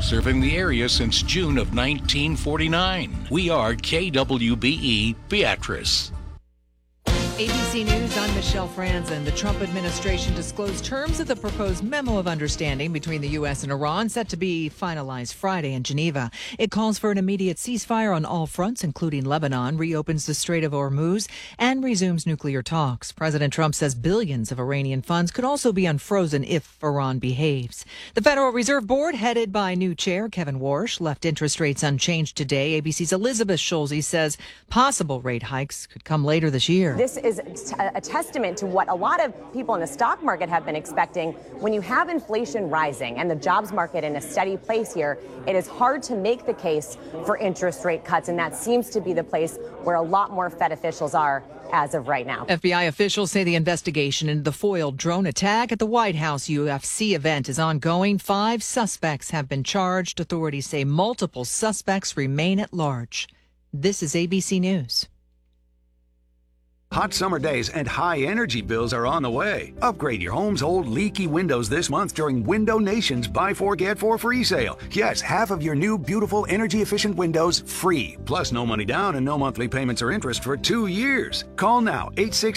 serving the area since June of 1949. We are KWBE Beatrice. ABC News, I'm Michelle Franzen. The Trump administration disclosed terms of the proposed memo of understanding between the U.S. and Iran, set to be finalized Friday in Geneva. It calls for an immediate ceasefire on all fronts, including Lebanon, reopens the Strait of Hormuz, and resumes nuclear talks. President Trump says billions of Iranian funds could also be unfrozen if Iran behaves. The Federal Reserve Board, headed by new chair Kevin Warsh, left interest rates unchanged today. ABC's Elizabeth Schulze says possible rate hikes could come later this year. This is a testament to what a lot of people in the stock market have been expecting. When you have inflation rising and the jobs market in a steady place here, it is hard to make the case for interest rate cuts, and that seems to be the place where a lot more Fed officials are as of right now. FBI officials say the investigation into the foiled drone attack at the White House UFC event is ongoing. 5 suspects have been charged. Authorities say multiple suspects remain at large. This is ABC News. Hot summer days and high energy bills are on the way. Upgrade your home's old leaky windows this month during Window Nation's Buy 4 Get 4 free sale. Yes, half of your new beautiful energy efficient windows free. Plus no money down and no monthly payments or interest for 2 years. Call now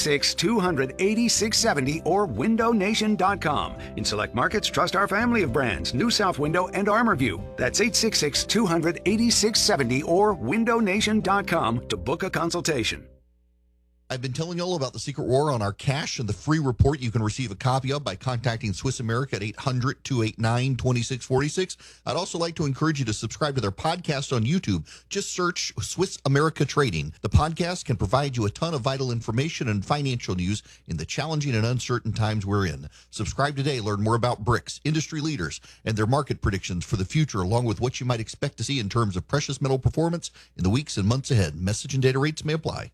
866-200-8670 or windownation.com. In select markets, trust our family of brands, New South Window and ArmorView. That's 866-200-8670 or windownation.com to book a consultation. I've been telling you all about the Secret War on our cash and the free report you can receive a copy of by contacting Swiss America at 800-289-2646. I'd also like to encourage you to subscribe to their podcast on YouTube. Just search Swiss America Trading. The podcast can provide you a ton of vital information and financial news in the challenging and uncertain times we're in. Subscribe today. Learn more about BRICS, industry leaders, and their market predictions for the future, along with what you might expect to see in terms of precious metal performance in the weeks and months ahead. Message and data rates may apply.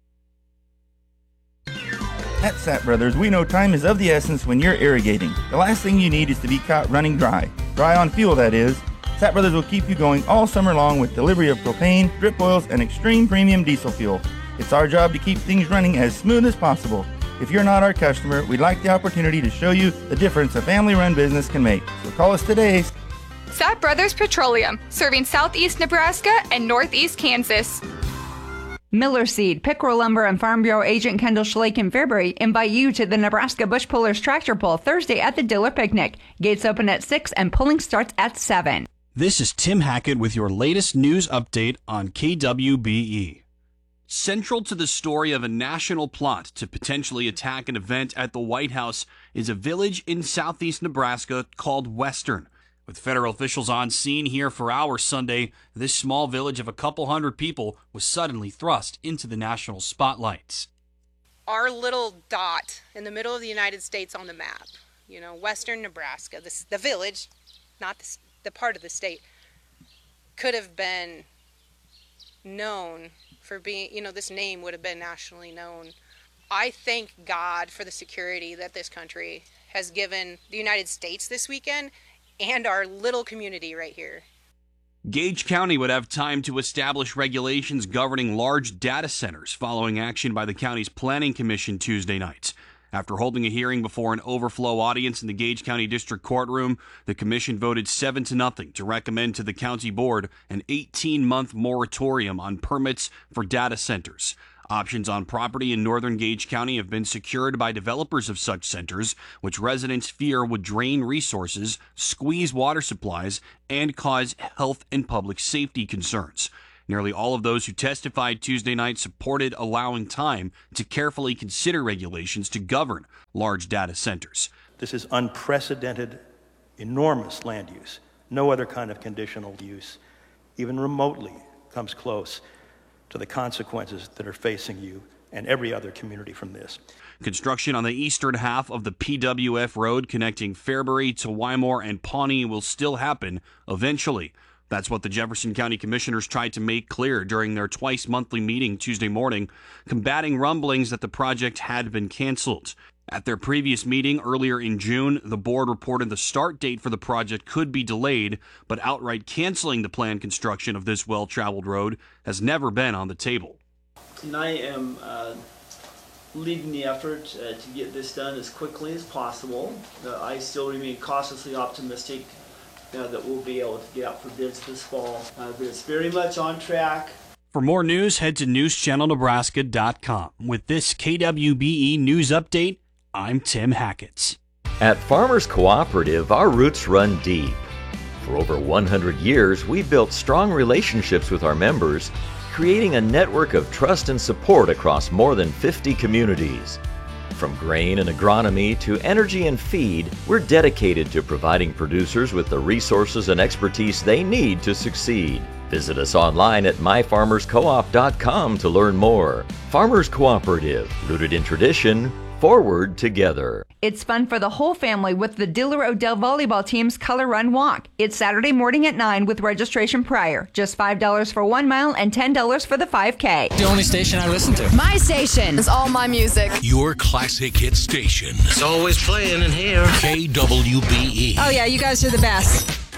At Sapp Brothers, we know time is of the essence when you're irrigating. The last thing you need is to be caught running dry. Dry on fuel, that is. Sapp Brothers will keep you going all summer long with delivery of propane, drip oils, and extreme premium diesel fuel. It's our job to keep things running as smooth as possible. If you're not our customer, we'd like the opportunity to show you the difference a family-run business can make. So call us today. Sapp Brothers Petroleum, serving southeast Nebraska and northeast Kansas. Miller Seed, Pickerel Lumber, and Farm Bureau agent Kendall Schlake in Fairbury invite you to the Nebraska Bush Pullers Tractor Pull Thursday at the Diller Picnic. Gates open at 6 and pulling starts at 7. This is Tim Hackett with your latest news update on KWBE. Central to the story of a national plot to potentially attack an event at the White House is a village in southeast Nebraska called Western. With federal officials on scene here for hours Sunday, this small village of a couple hundred people was suddenly thrust into the national spotlights. Our little dot in the middle of the United States on the map, Western Nebraska, the village, not the part of the state, could have been known for being, this name would have been nationally known. I thank God for the security that this country has given the United States this weekend and our little community right here. Gage County would have time to establish regulations governing large data centers following action by the county's Planning Commission Tuesday night. After holding a hearing before an overflow audience in the Gage County District Courtroom, the commission voted 7-0 to recommend to the county board an 18-month moratorium on permits for data centers. Options on property in northern Gage County have been secured by developers of such centers, which residents fear would drain resources, squeeze water supplies, and cause health and public safety concerns. Nearly all of those who testified Tuesday night supported allowing time to carefully consider regulations to govern large data centers. This is unprecedented, enormous land use. No other kind of conditional use, even remotely, comes close to the consequences that are facing you and every other community from this. Construction on the eastern half of the PWF road connecting Fairbury to Wymore and Pawnee will still happen eventually. That's what the Jefferson County Commissioners tried to make clear during their twice-monthly meeting Tuesday morning, combating rumblings that the project had been canceled. At their previous meeting earlier in June, the board reported the start date for the project could be delayed, but outright canceling the planned construction of this well-traveled road has never been on the table. And I am leading the effort to get this done as quickly as possible. I still remain cautiously optimistic that we'll be able to get out for bids this fall. But it's very much on track. For more news, head to newschannelnebraska.com. With this KWBE News Update, I'm Tim Hackett. At Farmers Cooperative, our roots run deep. For over 100 years, we've built strong relationships with our members, creating a network of trust and support across more than 50 communities. From grain and agronomy to energy and feed, we're dedicated to providing producers with the resources and expertise they need to succeed. Visit us online at myfarmerscoop.com to learn more. Farmers Cooperative, rooted in tradition, forward together. It's fun for the whole family with the Diller Odell volleyball team's Color Run Walk. It's Saturday morning at 9 with registration prior. Just $5 for 1 mile and $10 for the 5K. The only station I listen to. My station is all my music. Your classic hit station. It's always playing in here. KWBE. Oh yeah, you guys are the best.